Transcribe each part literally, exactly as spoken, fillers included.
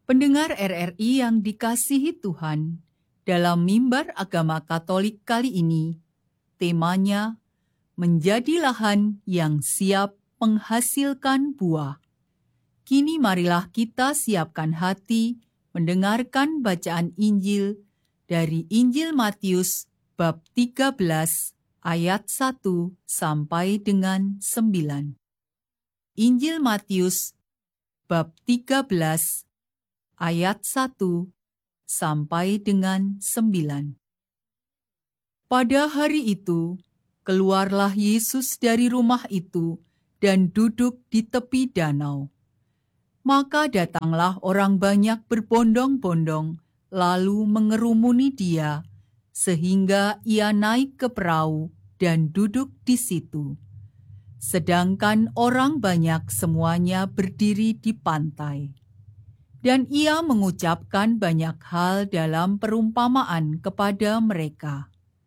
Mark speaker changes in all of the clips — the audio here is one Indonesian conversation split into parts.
Speaker 1: Pendengar R R I yang dikasihi Tuhan, dalam mimbar agama Katolik kali ini, temanya menjadi lahan yang siap menghasilkan buah. Kini marilah kita siapkan hati mendengarkan bacaan Injil dari Injil Matius bab tiga belas ayat satu sampai dengan sembilan. Injil Matius bab tiga belas ayat satu sampai dengan sembilan. Pada hari itu, keluarlah Yesus dari rumah itu dan duduk di tepi danau. Maka datanglah orang banyak berbondong-bondong, lalu mengerumuni dia, sehingga ia naik ke perahu dan duduk di situ. Sedangkan orang banyak semuanya berdiri di pantai. Dan ia mengucapkan banyak hal dalam perumpamaan kepada mereka.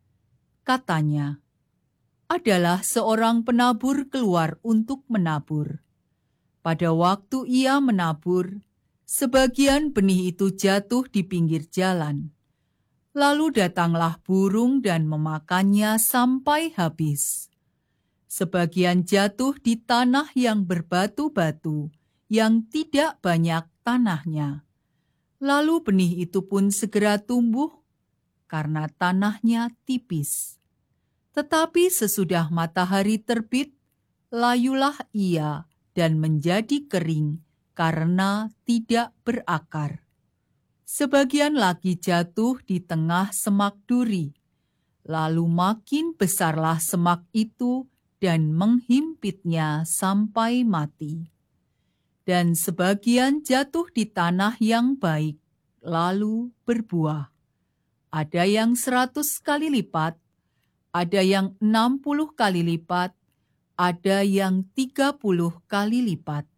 Speaker 1: Katanya, adalah seorang penabur keluar untuk menabur. Pada waktu ia menabur, sebagian benih itu jatuh di pinggir jalan. Lalu datanglah burung dan memakannya sampai habis. Sebagian jatuh di tanah yang berbatu-batu, yang tidak banyak tanahnya. Lalu benih itu pun segera tumbuh, karena tanahnya tipis. Tetapi sesudah matahari terbit, layulah ia dan menjadi kering karena tidak berakar. Sebagian lagi jatuh di tengah semak duri, lalu makin besarlah semak itu dan menghimpitnya sampai mati. Dan sebagian jatuh di tanah yang baik, lalu berbuah. Ada yang seratus kali lipat, ada yang enam puluh kali lipat, ada yang tiga puluh kali lipat.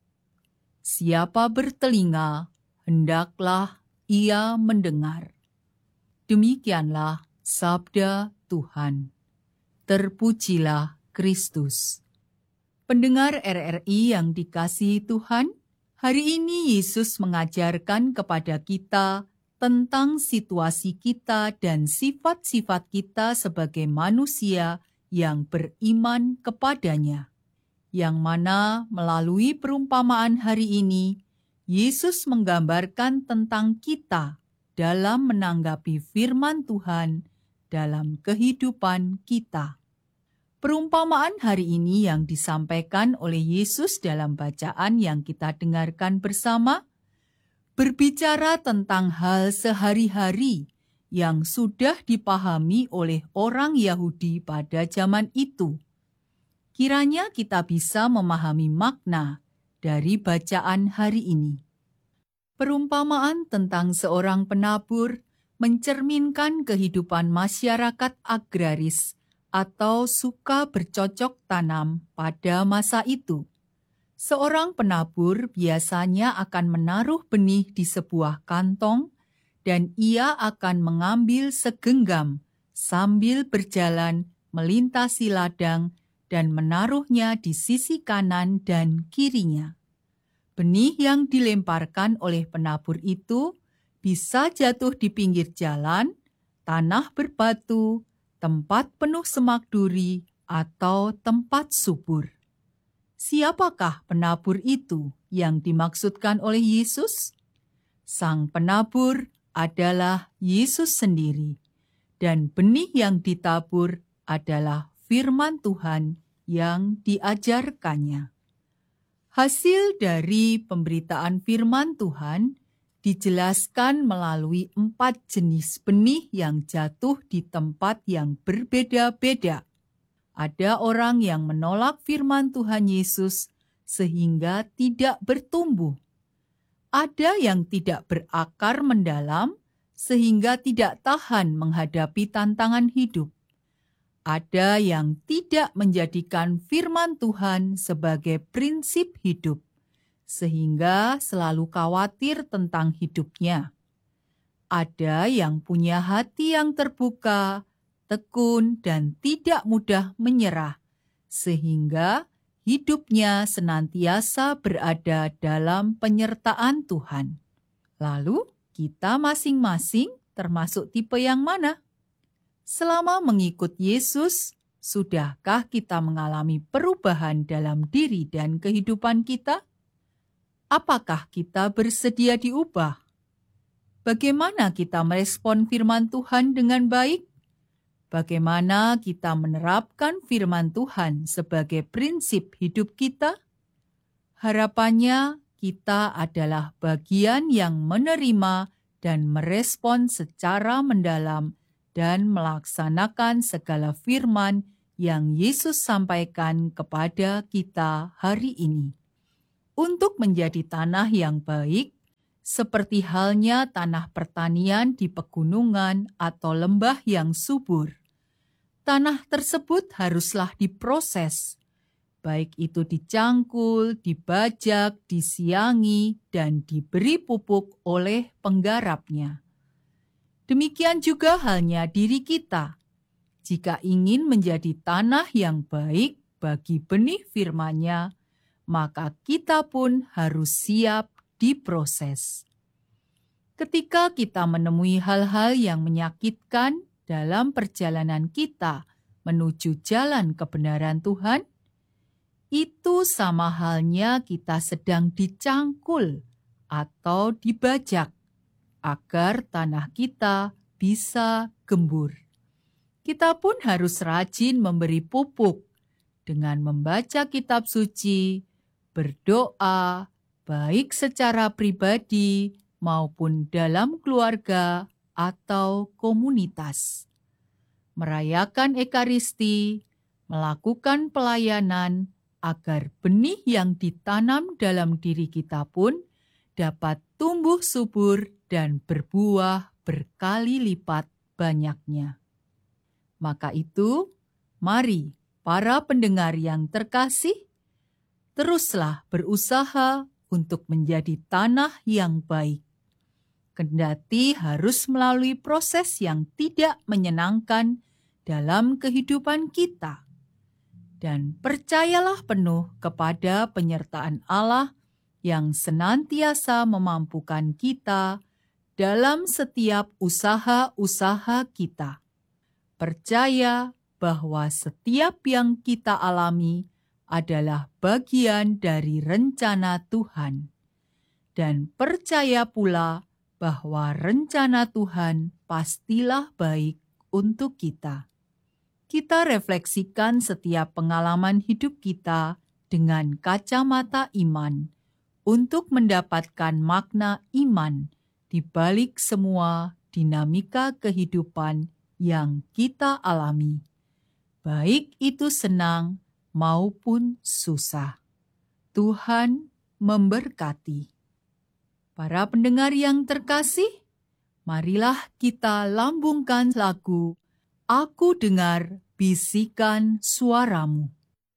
Speaker 1: Siapa bertelinga, hendaklah ia mendengar. Demikianlah sabda Tuhan. Terpujilah Kristus. Pendengar R R I yang dikasihi Tuhan, hari ini Yesus mengajarkan kepada kita tentang situasi kita dan sifat-sifat kita sebagai manusia yang beriman kepadanya, yang mana melalui perumpamaan hari ini, Yesus menggambarkan tentang kita dalam menanggapi firman Tuhan dalam kehidupan kita. Perumpamaan hari ini yang disampaikan oleh Yesus dalam bacaan yang kita dengarkan bersama, berbicara tentang hal sehari-hari yang sudah dipahami oleh orang Yahudi pada zaman itu. Kiranya kita bisa memahami makna dari bacaan hari ini. Perumpamaan tentang seorang penabur mencerminkan kehidupan masyarakat agraris atau suka bercocok tanam pada masa itu. Seorang penabur biasanya akan menaruh benih di sebuah kantong dan ia akan mengambil segenggam sambil berjalan melintasi ladang dan menaruhnya di sisi kanan dan kirinya. Benih yang dilemparkan oleh penabur itu bisa jatuh di pinggir jalan, tanah berbatu, tempat penuh semak duri, atau tempat subur. Siapakah penabur itu yang dimaksudkan oleh Yesus? Sang penabur adalah Yesus sendiri, dan benih yang ditabur adalah firman Tuhan yang diajarkannya. Hasil dari pemberitaan firman Tuhan dijelaskan melalui empat jenis benih yang jatuh di tempat yang berbeda-beda. Ada orang yang menolak firman Tuhan Yesus sehingga tidak bertumbuh. Ada yang tidak berakar mendalam sehingga tidak tahan menghadapi tantangan hidup. Ada yang tidak menjadikan firman Tuhan sebagai prinsip hidup, sehingga selalu khawatir tentang hidupnya. Ada yang punya hati yang terbuka, tekun, dan tidak mudah menyerah, sehingga hidupnya senantiasa berada dalam penyertaan Tuhan. Lalu, kita masing-masing termasuk tipe yang mana? Selama mengikut Yesus, sudahkah kita mengalami perubahan dalam diri dan kehidupan kita? Apakah kita bersedia diubah? Bagaimana kita merespon firman Tuhan dengan baik? Bagaimana kita menerapkan firman Tuhan sebagai prinsip hidup kita? Harapannya kita adalah bagian yang menerima dan merespon secara mendalam dan melaksanakan segala firman yang Yesus sampaikan kepada kita hari ini. Untuk menjadi tanah yang baik, seperti halnya tanah pertanian di pegunungan atau lembah yang subur, tanah tersebut haruslah diproses, baik itu dicangkul, dibajak, disiangi, dan diberi pupuk oleh penggarapnya. Demikian juga halnya diri kita. Jika ingin menjadi tanah yang baik bagi benih firman-Nya, maka kita pun harus siap diproses. Ketika kita menemui hal-hal yang menyakitkan dalam perjalanan kita menuju jalan kebenaran Tuhan, itu sama halnya kita sedang dicangkul atau dibajak agar tanah kita bisa gembur. Kita pun harus rajin memberi pupuk dengan membaca kitab suci, berdoa, baik secara pribadi maupun dalam keluarga atau komunitas. Merayakan Ekaristi, melakukan pelayanan, agar benih yang ditanam dalam diri kita pun dapat tumbuh subur dan berbuah berkali lipat banyaknya. Maka itu, mari para pendengar yang terkasih, teruslah berusaha untuk menjadi tanah yang baik. Kendati harus melalui proses yang tidak menyenangkan dalam kehidupan kita. Dan percayalah penuh kepada penyertaan Allah yang senantiasa memampukan kita dalam setiap usaha-usaha kita. Percaya bahwa setiap yang kita alami adalah bagian dari rencana Tuhan. Dan percaya pula bahwa rencana Tuhan pastilah baik untuk kita. Kita refleksikan setiap pengalaman hidup kita dengan kacamata iman untuk mendapatkan makna iman di balik semua dinamika kehidupan yang kita alami, baik itu senang maupun susah. Tuhan memberkati. Para pendengar yang terkasih, marilah kita lambungkan lagu Aku Dengar Bisikan Suaramu.